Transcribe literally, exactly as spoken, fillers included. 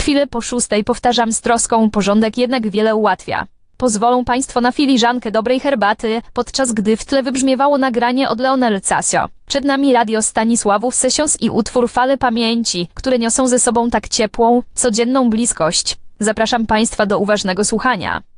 Chwilę po szóstej powtarzam z troską, porządek jednak wiele ułatwia. Pozwolą Państwo na filiżankę dobrej herbaty, podczas gdy w tle wybrzmiewało nagranie od Leonel Casio. Przed nami radio Stanisławów Sessions i utwór Fale Pamięci, które niosą ze sobą tak ciepłą, codzienną bliskość. Zapraszam Państwa do uważnego słuchania.